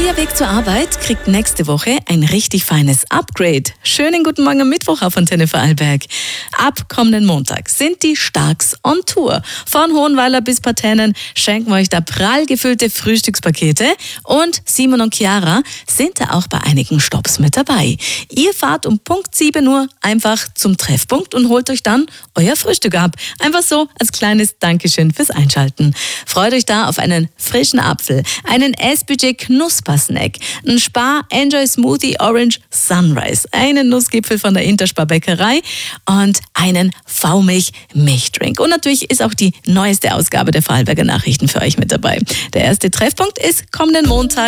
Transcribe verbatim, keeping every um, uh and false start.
Euer Weg zur Arbeit kriegt nächste Woche ein richtig feines Upgrade. Schönen guten Morgen am Mittwoch auf Antenne Vorarlberg. Ab kommenden Montag sind die Starks on Tour. Von Hohenweiler bis Partennen schenken wir euch da prall gefüllte Frühstückspakete und Simon und Chiara sind da auch bei einigen Stopps mit dabei. Ihr fahrt um Punkt sieben Uhr einfach zum Treffpunkt und holt euch dann euer Frühstück ab. Einfach so als kleines Dankeschön fürs Einschalten. Freut euch da auf einen frischen Apfel, einen S-Budget Knuspersnack, einen Spar Enjoy Smoothie Orange Sunrise, einen Nussgipfel von der Interspar Bäckerei und einen V-Milch Milchdrink. Und natürlich ist auch die neueste Ausgabe der Vorarlberger Nachrichten für euch mit dabei. Der erste Treffpunkt ist kommenden Montag.